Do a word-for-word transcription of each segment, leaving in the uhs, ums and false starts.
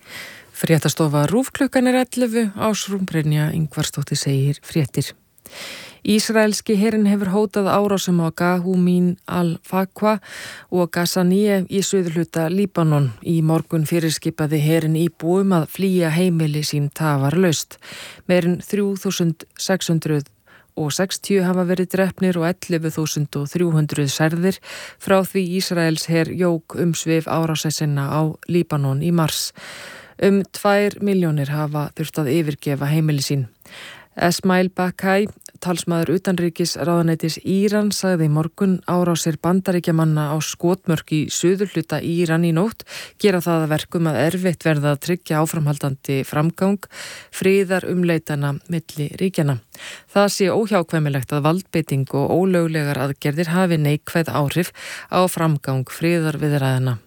Fréttastofa RÚV klukkan er ellefu, Ásrún Brynja Ingvarsdóttir segir fréttir. Ísraelski herinn hefur hótað árásum á Gahumín al-Fakwa og Gazaniye í suðurhluta Líbanon. Í morgun fyrirskipaði herinn íbúum að flýja heimili sín tafarlaust. Meirinn þrjú þúsund sex hundruð og sextíu hafa verið drepnir og ellefu þúsund þrjú hundruð særðir frá því Ísraels her jók umsvif árásar sinna á Líbanon í mars. Um tvær milljónir hafa þurft að yfirgefa heimili sín. Esmail Bakai, talsmaður utanríkisráðuneytis Íran, sagði í morgun árásir Bandaríkjamanna á skotmörk í suðurhluta Íran í nótt gera það að verkum að erfitt verða að tryggja áframhaldandi framgang friðar umleitana milli ríkjana. Það sé óhjákvæmilegt að valdbeiting og ólöglegar aðgerðir hafi neikvæð áhrif á framgang friðarviðræðina.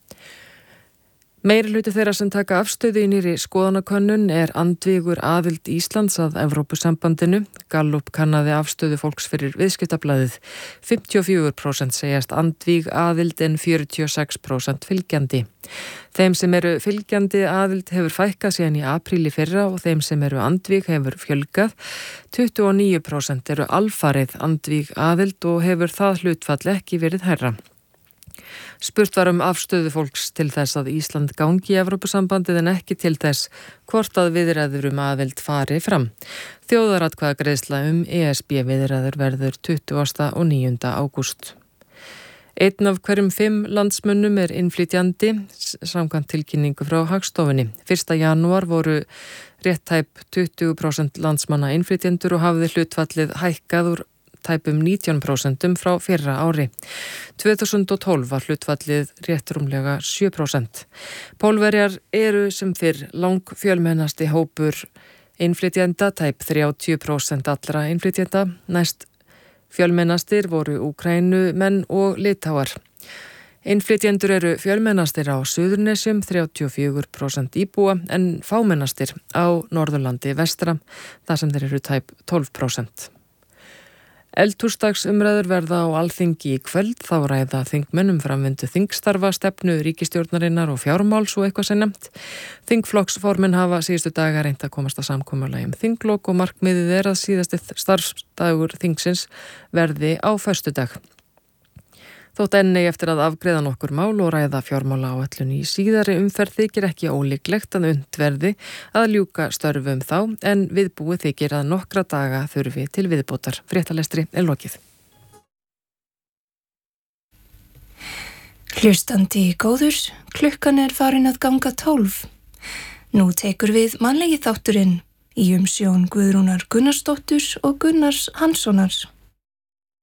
Meirihluti þeirra sem taka afstöðu í nýrri skoðanakönnun er andvígur aðild Íslands að Evrópusambandinu. Gallup kannaði afstöðu fólks fyrir viðskiptablaðið. fimmtíu og fjögur prósent segjast andvíg aðild en fjörutíu og sex prósent fylgjandi. Þeim sem eru fylgjandi aðild hefur fækkað síðan í apríl í fyrra og þeim sem eru andvíg hefur fjölgað. tuttugu og níu prósent eru alfarið andvíg aðild og hefur það hlutfall ekki verið hærra. Spurt var um afstöðu fólks til þess að Ísland gangi í Evrópusambandið en ekki til þess hvort að viðræður um aðild fari fram. Þjóðaratkvæðagreiðsla um E S B viðræður verður tuttugasta og níunda ágúst. Einn af hverjum fimm landsmönnum er innflytjandi, samkvæmt tilkynningu frá Hagstofunni. fyrsta janúar voru rétt tæp tuttugu prósent landsmanna innflytjendur og hafði hlutfallið hækkað úr tæpum nítján prósent frá fyrra ári. tvö þúsund og tólf var hlutfallið rétt rúmlega sjö prósent. Pólverjar eru sem fyrr langfjölmennasti hópur innflytjenda, tæp þrjátíu prósent allra innflytjenda. Næst fjölmennastir voru Úkraínumenn og Litáar. Innflytjendur eru fjölmennastir á Suðurnesjum, þrjátíu og fjögur prósent íbúa, en fámennastir á Norðurlandi vestra, þar sem þeir eru tæp tólf prósent. Eldhúsdagsumræður verða á Alþingi í kvöld, þá ræða þingmönnum framvindu þingstarfa, stefnu ríkisstjórnarinnar og fjármáls og eitthvað sem nefnt. Þingflokksformenn hafa síðustu daga reynt að komast að samkomulagi um þinglok og markmiðið er að síðasti starfsdagur þingsins verði á föstudag. Þótt enn eigi eftir að afgreiða nokkur mál og ræða fjármálaáætlun í síðari umferð þykir ekki ólíklegt að unnt verði að ljúka störfum þá, en viðbúið þykir að nokkra daga þurfi til viðbótar. Fréttalestri er lokið. Hlustandi góður, klukkan er farin að ganga tólf. Nú tekur við mannlegi þátturinn í umsjón Guðrúnar Gunnarsdóttur og Gunnars Hanssonar.